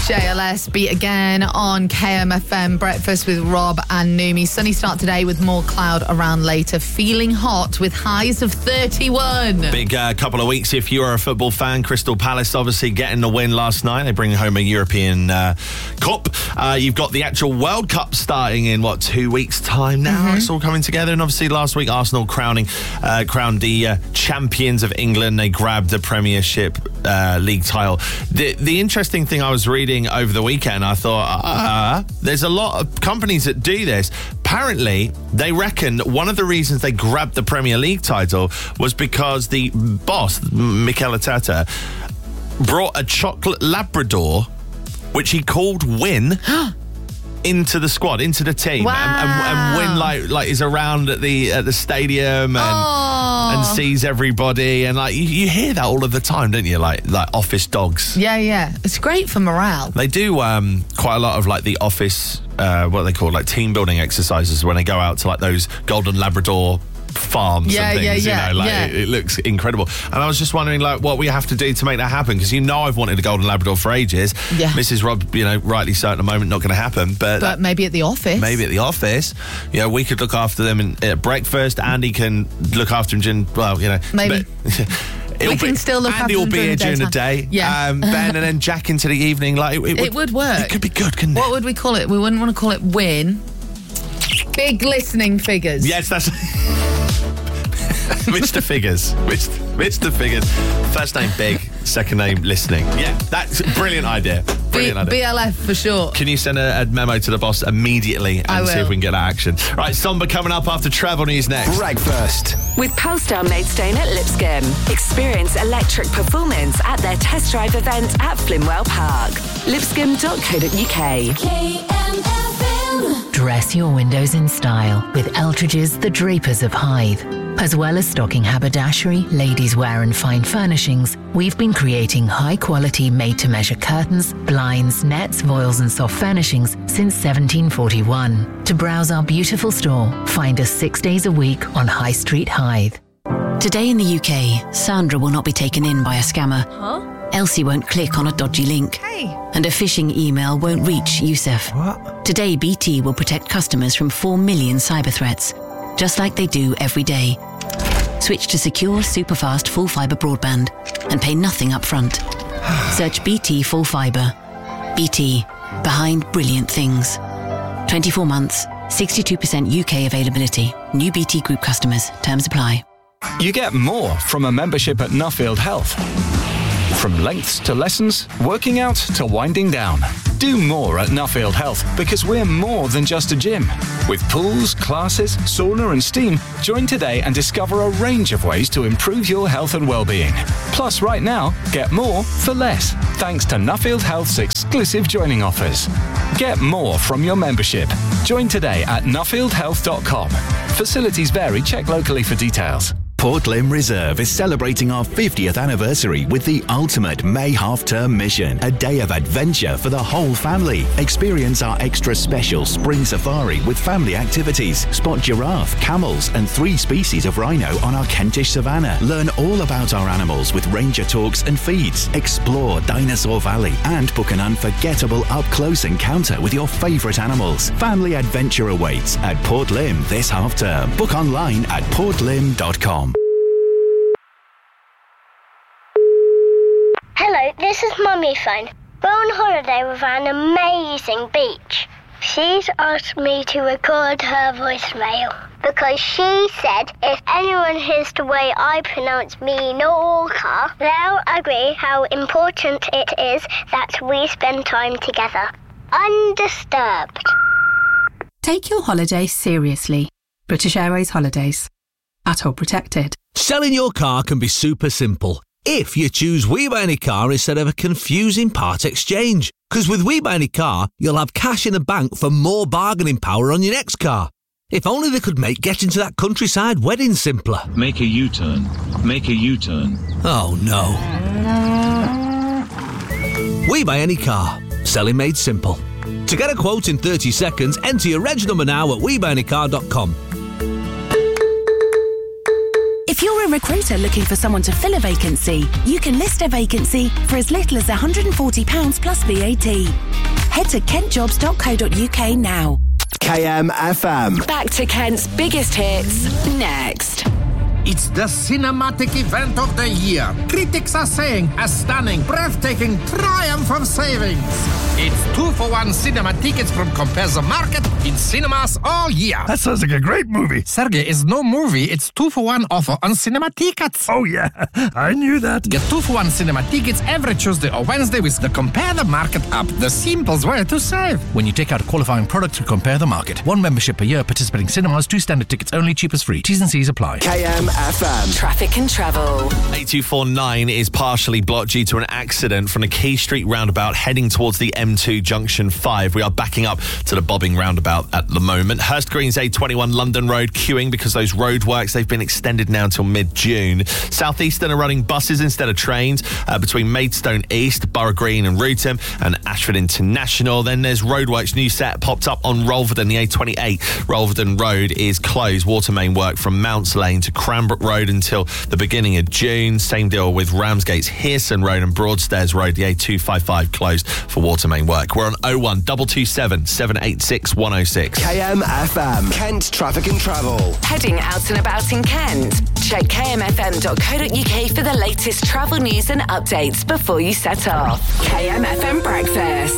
JLS Beat Again on KMFM. Breakfast with Rob and Numi. Sunny start today with more cloud around later. Feeling hot with highs of 31. Big couple of weeks if you're a football fan. Crystal Palace obviously getting the win last night. They bring home a European Cup. You've got the actual World Cup starting in, 2 weeks' time now? It's all coming together. And obviously last week Arsenal crowned the champions of England. They grabbed the Premiership League title. The interesting thing I was reading over the weekend, I thought, there's a lot of companies that do this. Apparently, they reckon one of the reasons they grabbed the Premier League title was because the boss, Mikel Arteta, brought a chocolate Labrador, which he called Win, into the squad, into the team. Wow. And Win like is around at the stadium and sees everybody, and you hear that all of the time, don't you? Like office dogs. Yeah. It's great for morale. They do quite a lot of the office, what they call team building exercises when they go out to those golden Labrador farms and things, it looks incredible. And I was just wondering what we have to do to make that happen, because I've wanted a golden Labrador for ages. Mrs. Rob, rightly so at the moment, not going to happen, but maybe at the office. We could look after them at breakfast. Andy can look after them maybe. We can still look Andy after will them be here during the daytime. day. Ben, and then Jack into the evening. It would work. It could be good, couldn't it? What would we call it? We wouldn't want to call it Win. Big listening figures. Yes, that's Mr. Figures. Mr. Figures. First name Big, second name Listening. Yeah, that's a brilliant idea. BLF for sure. Can you send a memo to the boss immediately and see if we can get that action? Right, Somber coming up after Travel News next. Breakfast with Polestar Maidstone at Lipscomb. Experience electric performance at their test drive event at Flimwell Park. Lipscomb.co.uk. Dress your windows in style with Eltridge's The Drapers of Hythe. As well as stocking haberdashery, ladies' wear and fine furnishings, we've been creating high-quality made-to-measure curtains, blinds, nets, voiles and soft furnishings since 1741. To browse our beautiful store, find us 6 days a week on High Street Hythe. Today in the UK, Sandra will not be taken in by a scammer. Elsie won't click on a dodgy link. And a phishing email won't reach Youssef. Today, BT will protect customers from 4 million cyber threats, just like they do every day. Switch to secure, superfast, full fibre broadband and pay nothing up front. Search BT Full Fibre. BT, behind brilliant things. 24 months, 62% UK availability. New BT Group customers. Terms apply. You get more from a membership at Nuffield Health. From lengths to lessons, working out to winding down. Do more at Nuffield Health, because we're more than just a gym. With pools, classes, sauna and steam, join today and discover a range of ways to improve your health and well-being. Plus, right now, get more for less, thanks to Nuffield Health's exclusive joining offers. Get more from your membership. Join today at nuffieldhealth.com. Facilities vary. Check locally for details. Port Lim Reserve is celebrating our 50th anniversary with the ultimate May half-term mission, a day of adventure for the whole family. Experience our extra special spring safari with family activities. Spot giraffe, camels and 3 species of rhino on our Kentish savannah. Learn all about our animals with ranger talks and feeds. Explore Dinosaur Valley and book an unforgettable up-close encounter with your favourite animals. Family adventure awaits at Port Lim this half-term. Book online at portlim.com. Hello, this is Mummy phone. We're on holiday with an amazing beach. She's asked me to record her voicemail because she said if anyone hears the way I pronounce Minorca, they'll agree how important it is that we spend time together. Undisturbed. Take your holiday seriously. British Airways Holidays. ATOL protected. Selling your car can be super simple if you choose We Buy Any Car instead of a confusing part exchange. Because with We Buy Any Car, you'll have cash in the bank for more bargaining power on your next car. If only they could make getting to that countryside wedding simpler. Make a U-turn. Make a U-turn. Oh no. We Buy Any Car. Selling made simple. To get a quote in 30 seconds, enter your reg number now at webuyanycar.com. If you're a recruiter looking for someone to fill a vacancy, you can list a vacancy for as little as £140 plus VAT. Head to kentjobs.co.uk now. KMFM. Back to Kent's biggest hits next. It's the cinematic event of the year. Critics are saying a stunning, breathtaking triumph of savings. It's 2-for-1 cinema tickets from Compare the Market in cinemas all year. That sounds like a great movie. Sergey, it's no movie. It's 2-for-1 offer on cinema tickets. Oh, yeah. I knew that. Get 2-for-1 cinema tickets every Tuesday or Wednesday with the Compare the Market app. The simplest way to save. When you take out a qualifying product through Compare the Market. 1 membership per year, participating cinemas, 2 standard tickets only, cheapest free. T's and C's apply. KMFM. Traffic and travel. 8249 is partially blocked due to an accident from the Key Street roundabout heading towards the M2 Junction 5. We are backing up to the Bobbing roundabout at the moment. Hurst Green's A21 London Road queuing because those road works, they've been extended now until mid-June. Southeastern are running buses instead of trains between Maidstone East, Borough Green and Rootham and Ashford International. Then there's roadworks new set popped up on Rolverden, the A28. Rolverden Road is closed. Water main work from Mounts Lane to Cranbrook Road until the beginning of June. Same deal with Ramsgate's Hearson Road and Broadstairs Road, the A255 closed for water main work. We're on 01227 786 106. KMFM. Kent Traffic and Travel. Heading out and about in Kent? Check kmfm.co.uk for the latest travel news and updates before you set off. KMFM Breakfast.